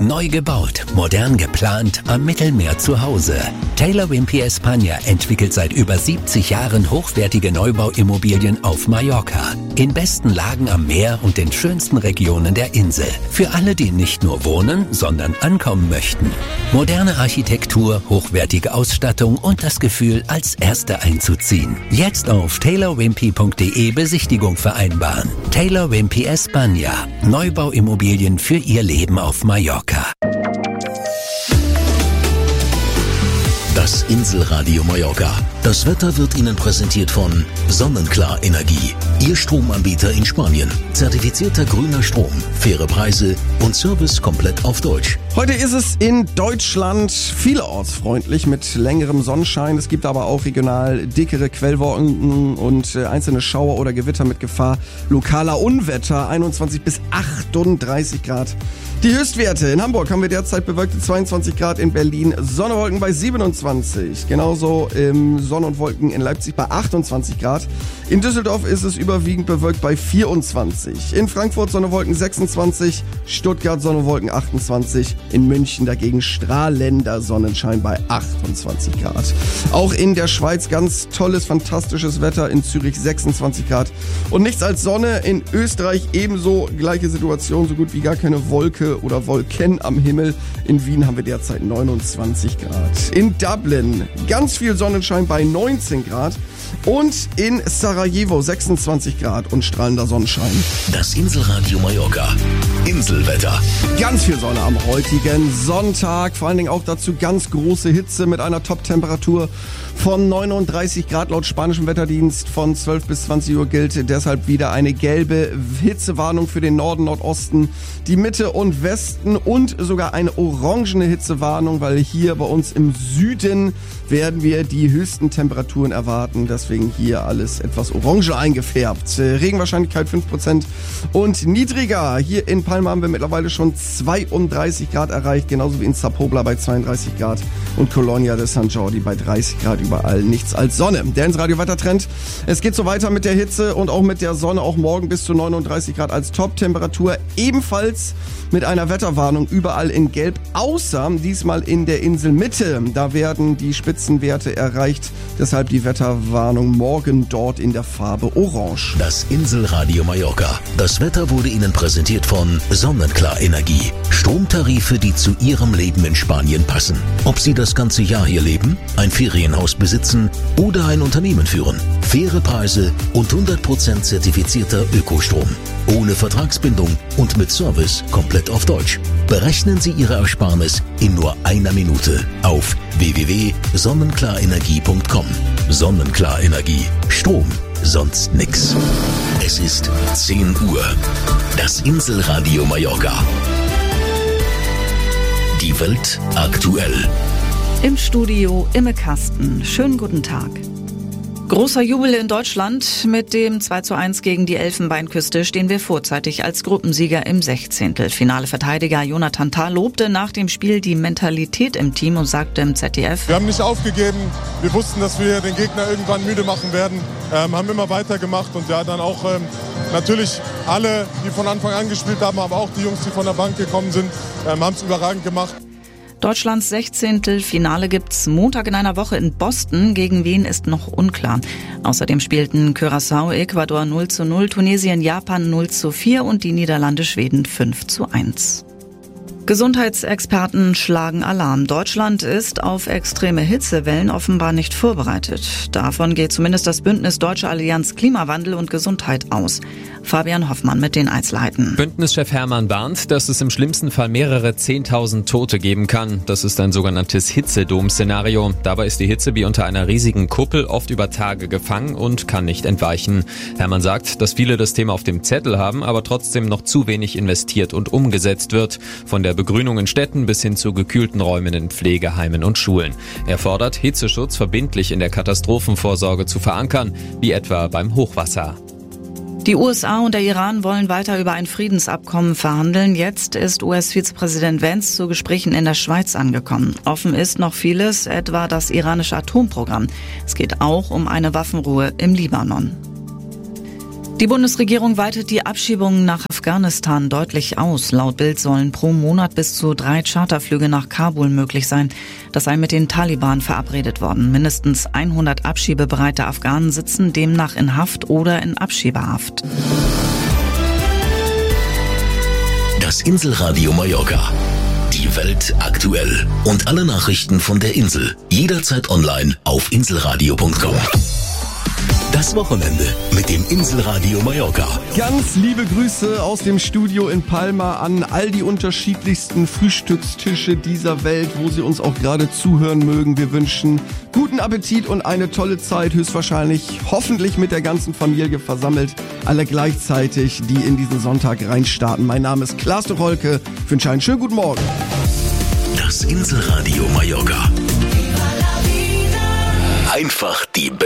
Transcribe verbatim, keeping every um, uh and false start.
Neu gebaut, modern geplant, am Mittelmeer zu Hause. Taylor Wimpey España entwickelt seit über siebzig Jahren hochwertige Neubauimmobilien auf Mallorca. In besten Lagen am Meer und den schönsten Regionen der Insel. Für alle, die nicht nur wohnen, sondern ankommen möchten. Moderne Architektur, hochwertige Ausstattung und das Gefühl, als Erste einzuziehen. Jetzt auf taylor wimpey punkt de Besichtigung vereinbaren. Taylor Wimpey España. Neubauimmobilien für Ihr Leben auf Mallorca. Das Inselradio Mallorca. Das Wetter wird Ihnen präsentiert von Sonnenklar Energie. Ihr Stromanbieter in Spanien. Zertifizierter grüner Strom, faire Preise und Service komplett auf Deutsch. Heute ist es in Deutschland vielerorts freundlich mit längerem Sonnenschein. Es gibt aber auch regional dickere Quellwolken und einzelne Schauer oder Gewitter mit Gefahr lokaler Unwetter. einundzwanzig bis achtunddreißig Grad. Die Höchstwerte. In Hamburg haben wir derzeit bewölkte zweiundzwanzig Grad, in Berlin Sonne und Wolken bei siebenundzwanzig. Genauso im Sonne und Wolken in Leipzig bei achtundzwanzig Grad. In Düsseldorf ist es überwiegend bewölkt bei vierundzwanzig. In Frankfurt Sonne und Wolken sechsundzwanzig, Stuttgart Sonne und Wolken achtundzwanzig. In München dagegen strahlender Sonnenschein bei achtundzwanzig Grad. Auch in der Schweiz ganz tolles, fantastisches Wetter. In Zürich sechsundzwanzig Grad. Und nichts als Sonne. In Österreich ebenso gleiche Situation, so gut wie gar keine Wolke oder Wolken am Himmel. In Wien haben wir derzeit neunundzwanzig Grad. In Dublin ganz viel Sonnenschein bei neunzehn Grad. Und in Sarajevo sechsundzwanzig Grad und strahlender Sonnenschein. Das Inselradio Mallorca. Inselwetter. Ganz viel Sonne am heutigen Sonntag. Vor allen Dingen auch dazu ganz große Hitze mit einer Top-Temperatur von neununddreißig Grad laut spanischem Wetterdienst. Von zwölf bis zwanzig Uhr gilt deshalb wieder eine gelbe Hitzewarnung für den Norden, Nordosten, die Mitte und Westen und sogar eine orangene Hitzewarnung, weil hier bei uns im Süden werden wir die höchsten Temperaturen erwarten. Deswegen hier alles etwas orange eingefärbt. Regenwahrscheinlichkeit fünf Prozent und niedriger. Hier in Palma haben wir mittlerweile schon zweiunddreißig Grad erreicht, genauso wie in Zapobla bei zweiunddreißig Grad und Colonia de San Jordi bei dreißig Grad. Überall nichts als Sonne. Der Inselradio Wettertrend. Es geht so weiter mit der Hitze und auch mit der Sonne. Auch morgen bis zu neununddreißig Grad als Top-Temperatur. Ebenfalls mit einer Wetterwarnung überall in Gelb, außer diesmal in der Inselmitte. Da werden die Spitzenwerte erreicht. Deshalb die Wetterwarnung morgen dort in der Farbe Orange. Das Inselradio Mallorca. Das Wetter wurde Ihnen präsentiert von Sonnenklar Energie. Stromtarife, die zu Ihrem Leben in Spanien passen. Ob Sie das ganze Jahr hier leben, ein Ferienhaus besitzen oder ein Unternehmen führen. Faire Preise und hundert Prozent zertifizierter Ökostrom. Ohne Vertragsbindung und mit Service komplett auf Deutsch. Berechnen Sie Ihre Ersparnis in nur einer Minute auf w w w punkt sonnenklarenergie punkt com. Sonnenklar Energie. Strom, sonst nix. Es ist zehn Uhr. Das Inselradio Mallorca. Die Welt aktuell. Im Studio Imme Kasten. Schönen guten Tag. Großer Jubel in Deutschland. Mit dem zwei zu eins gegen die Elfenbeinküste stehen wir vorzeitig als Gruppensieger im Sechzehntelfinale. Verteidiger Jonathan Tah lobte nach dem Spiel die Mentalität im Team und sagte im Z D F: Wir haben nicht aufgegeben. Wir wussten, dass wir den Gegner irgendwann müde machen werden. Ähm, haben immer weitergemacht und ja, dann auch ähm, natürlich alle, die von Anfang an gespielt haben, aber auch die Jungs, die von der Bank gekommen sind, ähm, haben es überragend gemacht. Deutschlands Sechzehntelfinale gibt's Montag in einer Woche in Boston. Gegen wen ist noch unklar. Außerdem spielten Curaçao, Ecuador null zu null, Tunesien, Japan null zu vier und die Niederlande, Schweden fünf zu eins. Gesundheitsexperten schlagen Alarm. Deutschland ist auf extreme Hitzewellen offenbar nicht vorbereitet. Davon geht zumindest das Bündnis Deutsche Allianz Klimawandel und Gesundheit aus. Fabian Hoffmann mit den Einzelheiten. Bündnischef Hermann warnt, dass es im schlimmsten Fall mehrere zehntausend Tote geben kann. Das ist ein sogenanntes Hitzedom-Szenario. Dabei ist die Hitze wie unter einer riesigen Kuppel oft über Tage gefangen und kann nicht entweichen. Hermann sagt, dass viele das Thema auf dem Zettel haben, aber trotzdem noch zu wenig investiert und umgesetzt wird. Von der Begrünung in Städten bis hin zu gekühlten Räumen in Pflegeheimen und Schulen. Er fordert, Hitzeschutz verbindlich in der Katastrophenvorsorge zu verankern, wie etwa beim Hochwasser. Die U S A und der Iran wollen weiter über ein Friedensabkommen verhandeln. Jetzt ist U S-Vizepräsident Vance zu Gesprächen in der Schweiz angekommen. Offen ist noch vieles, etwa das iranische Atomprogramm. Es geht auch um eine Waffenruhe im Libanon. Die Bundesregierung weitet die Abschiebungen nach Afghanistan deutlich aus. Laut Bild sollen pro Monat bis zu drei Charterflüge nach Kabul möglich sein. Das sei mit den Taliban verabredet worden. Mindestens hundert abschiebebereite Afghanen sitzen demnach in Haft oder in Abschiebehaft. Das Inselradio Mallorca. Die Welt aktuell. Und alle Nachrichten von der Insel. Jederzeit online auf inselradio punkt com. Das Wochenende mit dem Inselradio Mallorca. Ganz liebe Grüße aus dem Studio in Palma an all die unterschiedlichsten Frühstückstische dieser Welt, wo Sie uns auch gerade zuhören mögen. Wir wünschen guten Appetit und eine tolle Zeit, höchstwahrscheinlich, hoffentlich mit der ganzen Familie versammelt, alle gleichzeitig, die in diesen Sonntag reinstarten. Mein Name ist Klaas Tucholke. Ich wünsche einen schönen guten Morgen. Das Inselradio Mallorca. Einfach die